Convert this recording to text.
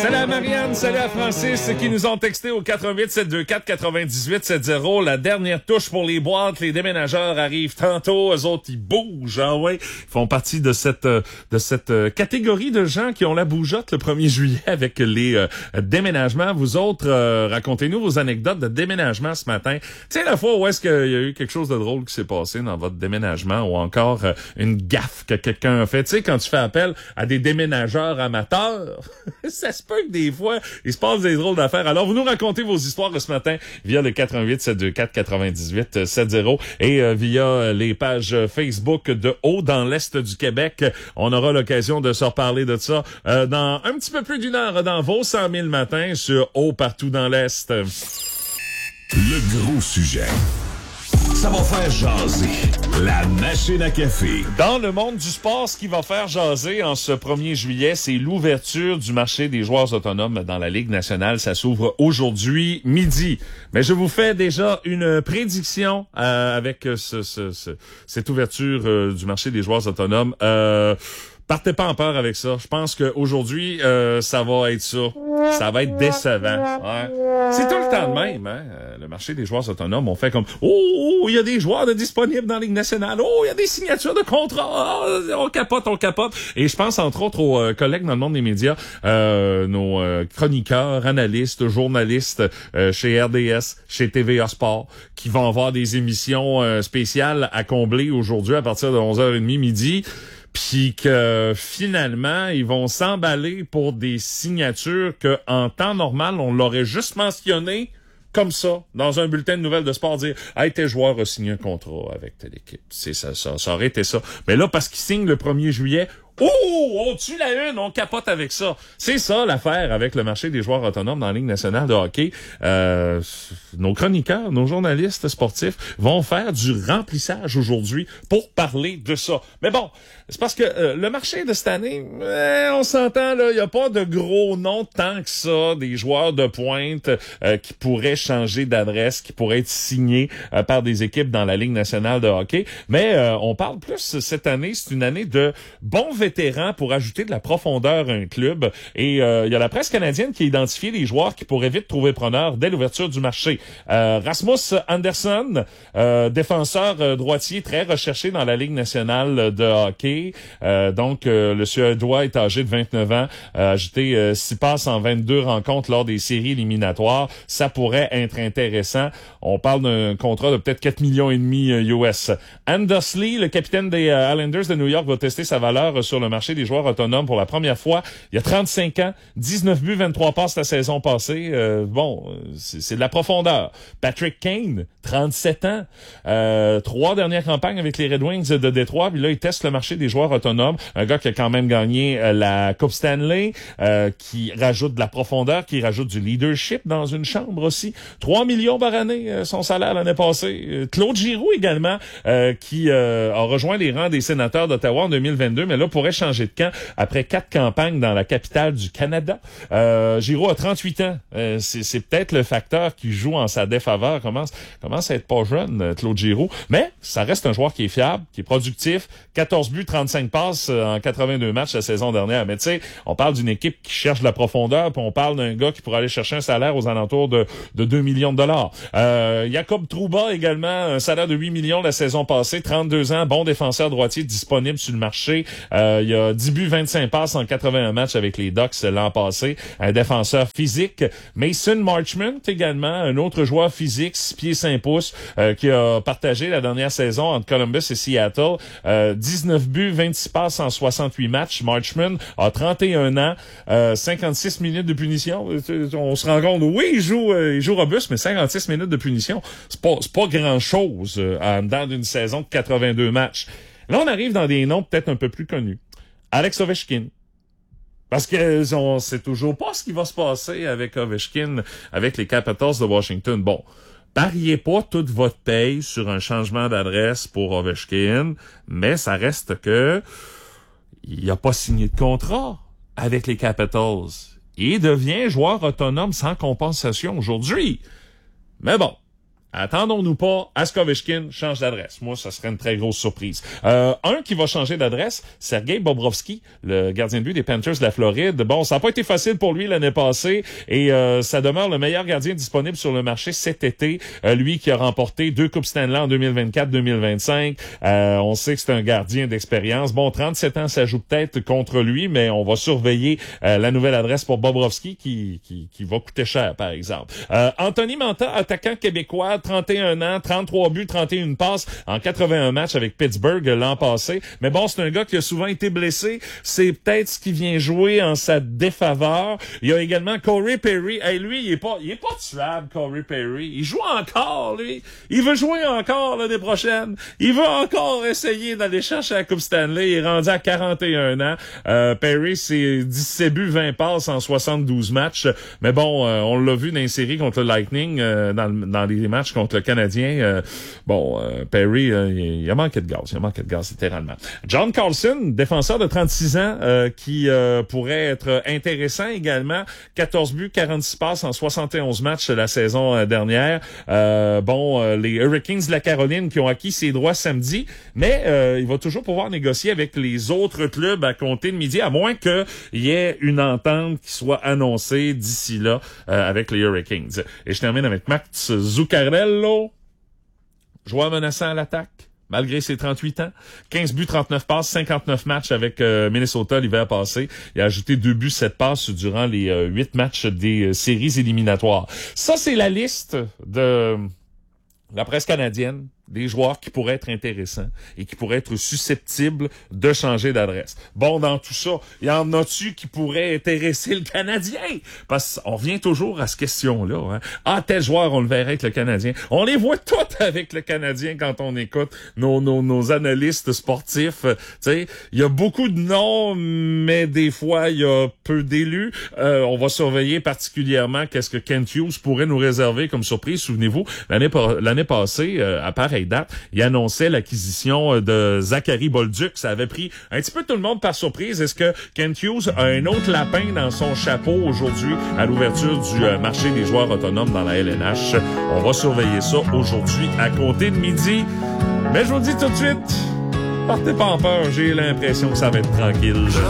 Salut à Marianne, salut à Francis qui nous ont texté au 88-724-9870. La dernière touche pour les boîtes, les déménageurs arrivent tantôt, eux autres ils bougent, ah ouais. Ils font partie de cette catégorie de gens qui ont la bougeotte le 1er juillet avec les déménagements. Vous autres, racontez-nous vos anecdotes de déménagement ce matin. Tu sais, la fois où est-ce qu'il y a eu quelque chose de drôle qui s'est passé dans votre déménagement ou encore une gaffe que quelqu'un a fait. Tu sais, quand tu fais appel à des déménageurs amateurs, ça se peut que des fois, il se passe des drôles d'affaires. Alors, vous nous racontez vos histoires de ce matin via le 88-724-9870 et via les pages Facebook de Haut dans l'Est du Québec. On aura l'occasion de se reparler de ça dans un petit peu plus d'une heure dans vos 100 000 matins sur Haut partout dans l'Est. Le gros sujet. Ça va faire jaser. La machine à café. Dans le monde du sport, ce qui va faire jaser en ce 1er juillet, c'est l'ouverture du marché des joueurs autonomes dans la Ligue nationale. Ça s'ouvre aujourd'hui midi. Mais je vous fais déjà une prédiction avec cette ouverture du marché des joueurs autonomes. Partez pas en peur avec ça. Je pense qu'aujourd'hui, ça va être ça. Ça va être décevant. Ouais. C'est tout le temps de même, hein? Le marché des joueurs autonomes, on fait comme « Oh, il y a des joueurs disponibles dans la Ligue nationale. Oh, il y a des signatures de contrats. Oh, on capote. » Et je pense entre autres aux collègues dans le monde des médias, nos chroniqueurs, analystes, journalistes chez RDS, chez TVA Sport, qui vont avoir des émissions spéciales à combler aujourd'hui à partir de 11h30 midi. Puis que finalement, ils vont s'emballer pour des signatures que en temps normal, on l'aurait juste mentionné comme ça, dans un bulletin de nouvelles de sport, dire « Hey, tes joueurs ont signé un contrat avec telle équipe. » C'est ça aurait été ça. Mais là, parce qu'ils signent le 1er juillet, on tue la une, on capote avec ça. C'est ça l'affaire avec le marché des joueurs autonomes dans la Ligue nationale de hockey. Nos chroniqueurs, nos journalistes sportifs vont faire du remplissage aujourd'hui pour parler de ça. Mais bon, c'est parce que le marché de cette année, on s'entend, là, il n'y a pas de gros noms tant que ça, des joueurs de pointe qui pourraient changer d'adresse, qui pourraient être signés par des équipes dans la Ligue nationale de hockey. Mais on parle plus cette année, c'est une année de bons vétérans pour ajouter de la profondeur à un club. Et il y a la presse canadienne qui a identifié les joueurs qui pourraient vite trouver preneur dès l'ouverture du marché. Rasmus Andersson, défenseur droitier très recherché dans la Ligue nationale de hockey. Donc, le Suédois est âgé de 29 ans, a ajouté 6 passes en 22 rencontres lors des séries éliminatoires. Ça pourrait être intéressant. On parle d'un contrat de peut-être 4,5 millions US. Anders Lee, le capitaine des Islanders de New York, va tester sa valeur sur le marché des joueurs autonomes pour la première fois. Il y a 35 ans, 19 buts, 23 passes la saison passée. C'est de la profondeur. Patrick Kane, 37 ans, 3 dernières campagnes avec les Red Wings de Détroit. Puis là, il teste le marché des joueurs autonomes. Un gars qui a quand même gagné la Coupe Stanley, qui rajoute de la profondeur, qui rajoute du leadership dans une chambre aussi. 3 millions par année, son salaire l'année passée. Claude Giroux également, qui a rejoint les rangs des Sénateurs d'Ottawa en 2022, mais là, pourrait changer de camp après 4 campagnes dans la capitale du Canada. Giroux a 38 ans. C'est peut-être le facteur qui joue en sa défaveur. Commence à être pas jeune, Claude Giroux. Mais ça reste un joueur qui est fiable, qui est productif. 14 buts, 35 passes en 82 matchs la saison dernière. Mais tu sais, on parle d'une équipe qui cherche de la profondeur, puis on parle d'un gars qui pourrait aller chercher un salaire aux alentours de 2 millions de dollars. Jacob Trouba également, un salaire de 8 millions la saison passée. 32 ans, bon défenseur droitier disponible sur le marché. Il y a 10 buts, 25 passes en 81 matchs avec les Ducks l'an passé. Un défenseur physique. Mason Marchment également, un autre joueur physique, 6 pieds 5 pouces, qui a partagé la dernière saison entre Columbus et Seattle. 19 buts, 26 passes en 68 matchs. Marchment a 31 ans, 56 minutes de punition. On se rend compte, oui, il joue robuste, mais 56 minutes de punition, c'est pas grand-chose dans une saison de 82 matchs. Là, on arrive dans des noms peut-être un peu plus connus. Alex Ovechkin. Parce que on sait toujours pas ce qui va se passer avec Ovechkin, avec les Capitals de Washington. Bon, pariez pas toute votre paye sur un changement d'adresse pour Ovechkin, mais ça reste que il a pas signé de contrat avec les Capitals. Il devient joueur autonome sans compensation aujourd'hui. Mais bon, attendons-nous pas à ce qu'Ovechkin change d'adresse. Moi, ça serait une très grosse surprise. Un qui va changer d'adresse, Sergei Bobrovsky, le gardien de but des Panthers de la Floride. Bon, ça n'a pas été facile pour lui l'année passée et ça demeure le meilleur gardien disponible sur le marché cet été. Lui qui a remporté 2 Coupes Stanley en 2024-2025. On sait que c'est un gardien d'expérience. Bon, 37 ans, ça joue peut-être contre lui, mais on va surveiller la nouvelle adresse pour Bobrovsky qui va coûter cher, par exemple. Anthony Mantha, attaquant québécois, 31 ans, 33 buts, 31 passes en 81 matchs avec Pittsburgh l'an passé. Mais bon, c'est un gars qui a souvent été blessé. C'est peut-être ce qui vient jouer en sa défaveur. Il y a également Corey Perry. Hey, lui, il est pas tuable, Corey Perry. Il joue encore, lui. Il veut jouer encore l'année prochaine. Il veut encore essayer d'aller chercher la Coupe Stanley. Il est rendu à 41 ans. Perry, c'est 17 buts, 20 passes en 72 matchs. Mais bon, on l'a vu dans les séries contre le Lightning, dans les matchs contre le Canadien. Perry, il a manqué de gaz. Littéralement. John Carlson, défenseur de 36 ans, qui pourrait être intéressant également. 14 buts, 46 passes en 71 matchs la saison dernière. Les Hurricanes de la Caroline qui ont acquis ses droits samedi, mais il va toujours pouvoir négocier avec les autres clubs à compter de midi, à moins qu'il y ait une entente qui soit annoncée d'ici là avec les Hurricanes. Et je termine avec Max Zuccarello, joueur menaçant à l'attaque. Malgré ses 38 ans, 15 buts, 39 passes, 59 matchs avec Minnesota l'hiver passé. Il a ajouté 2 buts, 7 passes durant les 8 matchs des séries éliminatoires. Ça, c'est la liste de la presse canadienne, des joueurs qui pourraient être intéressants et qui pourraient être susceptibles de changer d'adresse. Bon, dans tout ça, il y en a-tu qui pourraient intéresser le Canadien? Parce qu'on revient toujours à cette question-là. Hein? Ah, tel joueur, on le verrait avec le Canadien. On les voit tous avec le Canadien quand on écoute nos analystes sportifs. Tu sais, il y a beaucoup de noms, mais des fois, il y a peu d'élus. On va surveiller particulièrement qu'est-ce que Kent Hughes pourrait nous réserver comme surprise. Souvenez-vous, l'année passée, à pareille date, il annonçait l'acquisition de Zachary Bolduc. Ça avait pris un petit peu tout le monde par surprise. Est-ce que Kent Hughes a un autre lapin dans son chapeau aujourd'hui à l'ouverture du marché des joueurs autonomes dans la LNH? On va surveiller ça aujourd'hui à compter de midi. Mais je vous dis tout de suite, partez pas en peur, j'ai l'impression que ça va être tranquille.